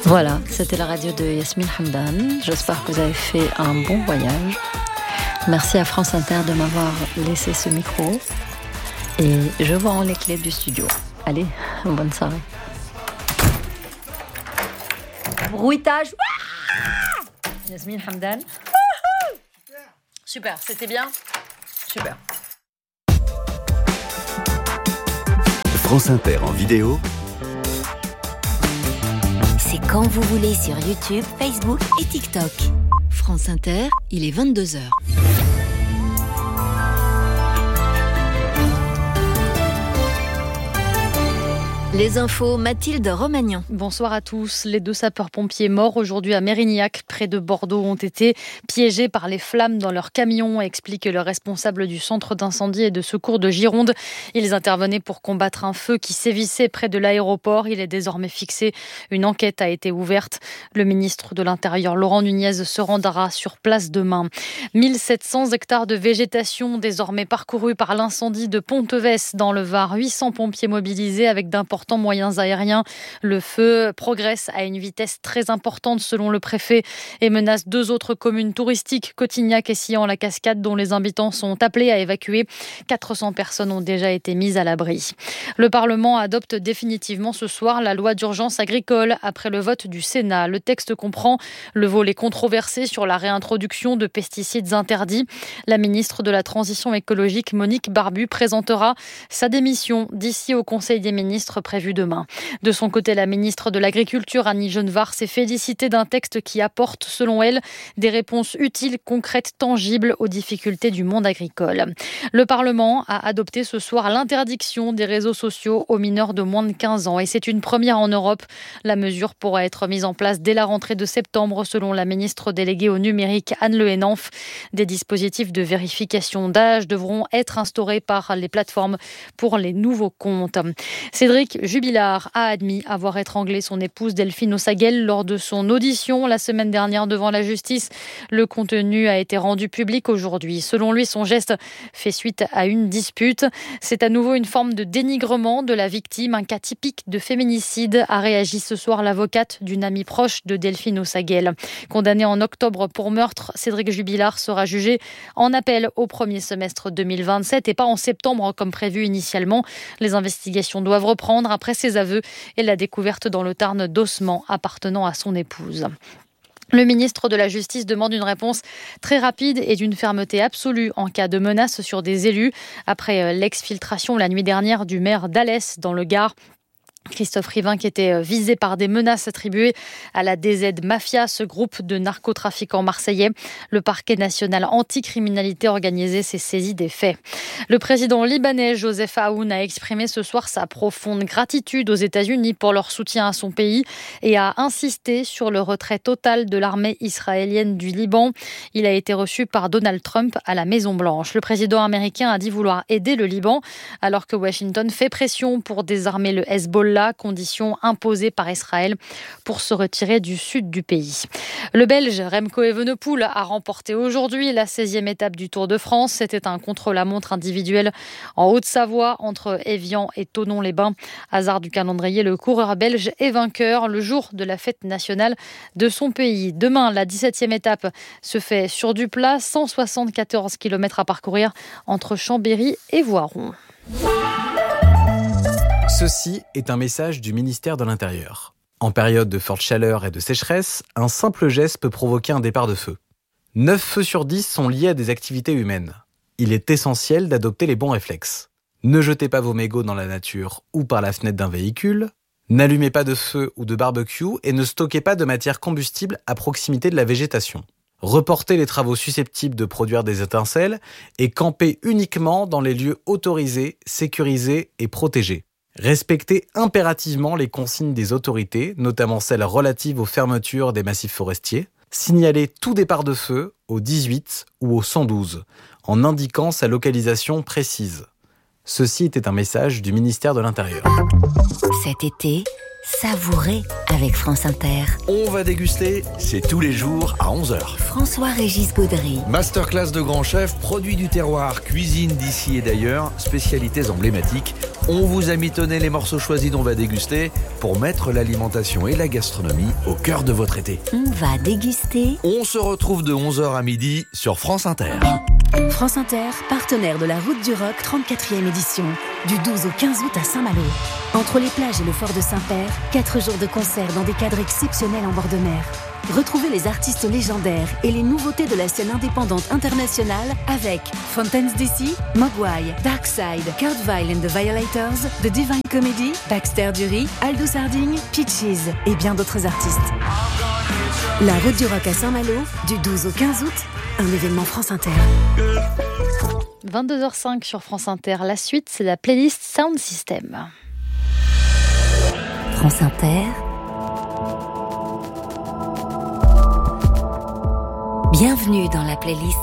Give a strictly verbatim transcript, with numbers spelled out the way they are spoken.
Voilà, c'était la radio de Yasmine Hamdan. J'espère que vous avez fait un bon voyage. Merci à France Inter de m'avoir laissé ce micro. Et je vous rends les clés du studio. Allez, bonne soirée. Bruitage. Yasmine Hamdan. Super, c'était bien. Super. France Inter en vidéo. C'est quand vous voulez sur YouTube, Facebook et TikTok. France Inter, il est vingt-deux heures. Les infos, Mathilde Romagnan. Bonsoir à tous. Les deux sapeurs-pompiers morts aujourd'hui à Mérignac, près de Bordeaux, ont été piégés par les flammes dans leur camion, explique le responsable du centre d'incendie et de secours de Gironde. Ils intervenaient pour combattre un feu qui sévissait près de l'aéroport. Il est désormais fixé. Une enquête a été ouverte. Le ministre de l'Intérieur, Laurent Nunez, se rendra sur place demain. mille sept cents hectares de végétation désormais parcourus par l'incendie de Pontevès dans le Var. huit cents pompiers mobilisés avec d'importants moyens aériens. Le feu progresse à une vitesse très importante selon le préfet et menace deux autres communes touristiques, Cotignac et Sillan-la-Cascade, dont les habitants sont appelés à évacuer. quatre cents personnes ont déjà été mises à l'abri. Le Parlement adopte définitivement ce soir la loi d'urgence agricole après le vote du Sénat. Le texte comprend le volet controversé sur la réintroduction de pesticides interdits. La ministre de la Transition écologique, Monique Barbu, présentera sa démission d'ici au Conseil des ministres prévu demain. De son côté, la ministre de l'Agriculture, Annie Genevard, s'est félicitée d'un texte qui apporte, selon elle, des réponses utiles, concrètes, tangibles aux difficultés du monde agricole. Le Parlement a adopté ce soir l'interdiction des réseaux sociaux aux mineurs de moins de quinze ans et c'est une première en Europe. La mesure pourra être mise en place dès la rentrée de septembre, selon la ministre déléguée au numérique, Anne Le Henanff. Des dispositifs de vérification d'âge devront être instaurés par les plateformes pour les nouveaux comptes. Cédric Jubilard a admis avoir étranglé son épouse Delphine Ossagel lors de son audition la semaine dernière devant la justice. Le contenu a été rendu public aujourd'hui. Selon lui, son geste fait suite à une dispute. C'est à nouveau une forme de dénigrement de la victime, un cas typique de féminicide, a réagi ce soir l'avocate d'une amie proche de Delphine Ossagel. Condamné en octobre pour meurtre, Cédric Jubilard sera jugé en appel au premier semestre deux mille vingt-sept et pas en septembre comme prévu initialement. Les investigations doivent reprendre après ses aveux et la découverte dans le Tarn d'ossements appartenant à son épouse. Le ministre de la Justice demande une réponse très rapide et d'une fermeté absolue en cas de menace sur des élus. Après l'exfiltration la nuit dernière du maire d'Alès dans le Gard, Christophe Rivin, qui était visé par des menaces attribuées à la D Z Mafia, ce groupe de narcotrafiquants marseillais. Le parquet national anticriminalité organisée s'est saisi des faits. Le président libanais Joseph Aoun a exprimé ce soir sa profonde gratitude aux États-Unis pour leur soutien à son pays et a insisté sur le retrait total de l'armée israélienne du Liban. Il a été reçu par Donald Trump à la Maison-Blanche. Le président américain a dit vouloir aider le Liban alors que Washington fait pression pour désarmer le Hezbollah, condition imposée par Israël pour se retirer du sud du pays. Le Belge Remco Evenepoel a remporté aujourd'hui la seizième étape du Tour de France. C'était un contre-la-montre individuel en Haute-Savoie entre Évian et Thonon-les-Bains. Hasard du calendrier, le coureur belge est vainqueur le jour de la fête nationale de son pays. Demain, la dix-septième étape se fait sur du plat, cent soixante-quatorze kilomètres à parcourir entre Chambéry et Voiron. Ceci est un message du ministère de l'Intérieur. En période de forte chaleur et de sécheresse, un simple geste peut provoquer un départ de feu. neuf feux sur dix sont liés à des activités humaines. Il est essentiel d'adopter les bons réflexes. Ne jetez pas vos mégots dans la nature ou par la fenêtre d'un véhicule. N'allumez pas de feu ou de barbecue et ne stockez pas de matière combustible à proximité de la végétation. Reportez les travaux susceptibles de produire des étincelles et campez uniquement dans les lieux autorisés, sécurisés et protégés. Respectez impérativement les consignes des autorités, notamment celles relatives aux fermetures des massifs forestiers. Signalez tout départ de feu au dix-huit ou au cent douze, en indiquant sa localisation précise. Ceci était un message du ministère de l'Intérieur. Cet été, savourez avec France Inter. On va déguster, c'est tous les jours à onze heures. François-Régis Gaudry. Masterclass de grands chefs, produits du terroir, cuisine d'ici et d'ailleurs, spécialités emblématiques. On vous a mitonné les morceaux choisis dont on va déguster pour mettre l'alimentation et la gastronomie au cœur de votre été. On va déguster. On se retrouve de onze heures à midi sur France Inter. France Inter, partenaire de la Route du Rock trente-quatrième édition, du douze au quinze août à Saint-Malo. Entre les plages et le fort de Saint-Père, quatre jours de concert dans des cadres exceptionnels en bord de mer. Retrouvez les artistes légendaires et les nouveautés de la scène indépendante internationale avec Fountains D C, Mogwai, Darkside, Kurt Weill and the Violators, The Divine Comedy, Baxter Dury, Aldo Sarding, Peaches et bien d'autres artistes. La Route du Rock à Saint-Malo, du douze au quinze août, un événement France Inter. vingt-deux heures cinq sur France Inter. La suite, c'est la playlist Sound System. France Inter. Bienvenue dans la playlist